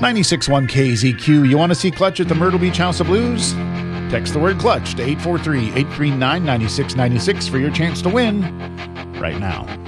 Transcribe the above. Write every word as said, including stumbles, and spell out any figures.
ninety-six point one K Z Q. You want to see Clutch at the Myrtle Beach House of Blues? Text the word Clutch to eight four three, eight three nine, nine six nine six for your chance to win right now.